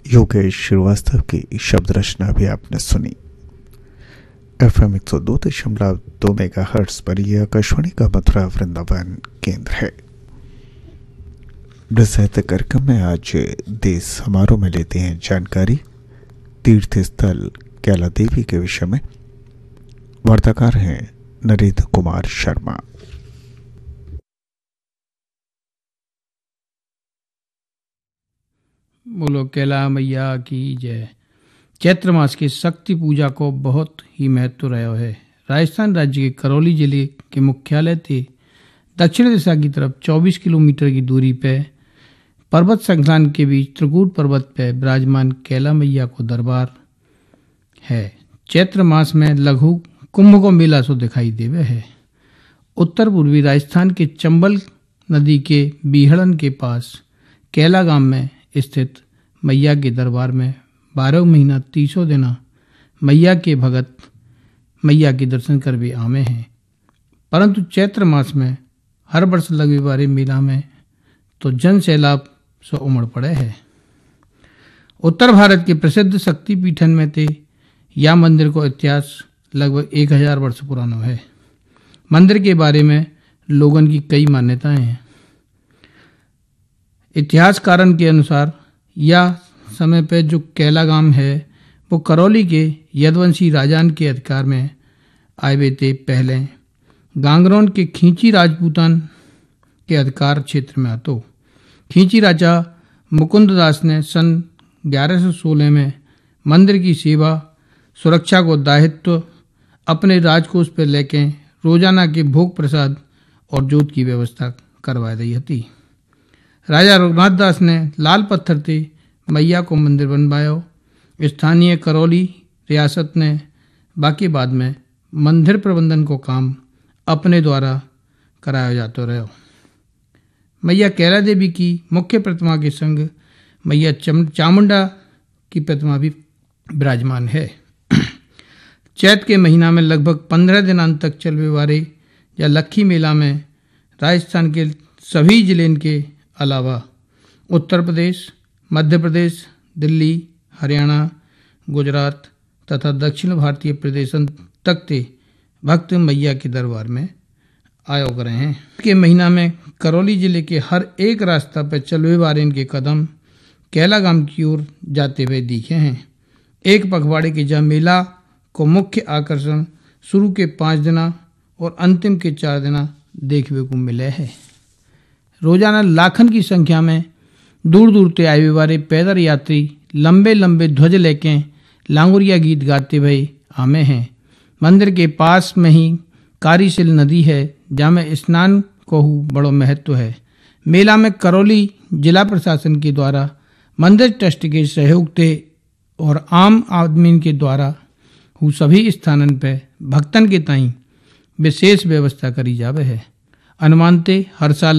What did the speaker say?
योगेश श्रीवास्तव की शब्द रचना भी आपने सुनी। FM 102.2 मेगाहर्ट्ज पर यह आकाशवाणी का मथुरा वृंदावन केंद्र है। साहित्य कार्यक्रम में आज देश समारोह में लेते हैं जानकारी तीर्थ स्थल कैला देवी के विषय में। वार्ताकार हैं नरेंद्र कुमार शर्मा। बोलो कैला मैया की जय। चैत्र मास की शक्ति पूजा को बहुत ही महत्व रहा है। राजस्थान राज्य के करौली जिले के मुख्यालय से दक्षिण दिशा की तरफ 24 किलोमीटर की दूरी पे पर्वत संकलन के बीच त्रिकूट पर्वत पे विराजमान कैला मैया को दरबार है। चैत्र मास में लघु कुंभ को मेला सो दिखाई देवे है। उत्तर पूर्वी राजस्थान के चंबल नदी के बीहड़न के पास कैला गांव में स्थित मैया के दरबार में 12 महीना 30 दिना मैया के भगत मैया के दर्शन कर भी आमे हैं। परंतु चैत्र मास में हर वर्ष लगने वाले मेला में तो जन सैलाब से उमड़ पड़े है। उत्तर भारत के प्रसिद्ध शक्तिपीठन में थे या मंदिर को इतिहास लगभग 1000 वर्ष पुराना है। मंदिर के बारे में लोगों की कई मान्यताएं हैं। इतिहासकारों के अनुसार यह समय पे जो कैला गांव है वो करौली के यदुवंशी राजान के अधिकार में आए हुए थे। पहले गांगरोन के खींची राजपूतान के अधिकार क्षेत्र में आतो। खींची राजा मुकुंद दास ने सन 1116 में मंदिर की सेवा सुरक्षा को दायित्व अपने राजकोष पर लेके रोजाना के भोग प्रसाद और जोत की व्यवस्था करवा दी थी। राजा रघुनाथ दास ने लाल पत्थर से मैया को मंदिर बनवायो। स्थानीय करौली रियासत ने बाकी बाद में मंदिर प्रबंधन को काम अपने द्वारा कराया जाता रहा। मैया कैला देवी की मुख्य प्रतिमा के संग मैया चामुंडा की प्रतिमा भी विराजमान है। चैत के महीना में लगभग 15 दिनांत तक चलने वाले या लक्खी मेला में राजस्थान के सभी जिले के अलावा उत्तर प्रदेश, मध्य प्रदेश, दिल्ली, हरियाणा, गुजरात तथा दक्षिण भारतीय प्रदेशों तक के भक्त मैया के दरबार में आयो करे हैं। के महीना में करौली जिले के हर एक रास्ता पर चलवे वाले इनके कदम कैला गांव की ओर जाते हुए दिखे हैं। एक पखवाड़े के जब मेला को मुख्य आकर्षण शुरू के 5 दिना और अंतिम के 4 दिना देखने को मिले हैं। रोजाना लाखन की संख्या में दूर दूर से आए वाले पैदल यात्री लंबे लंबे ध्वज लेके लांगुरिया गीत गाते हुए आमे हैं। मंदिर के पास में ही कारीशिल नदी है जहाँ में स्नान को बड़ो महत्व है। मेला में करौली जिला प्रशासन के द्वारा मंदिर ट्रस्ट के सहयोग से और आम आदमी के द्वारा सभी स्थानों पर भक्तन के ताई विशेष व्यवस्था करी जावे है। अनुमानते हर साल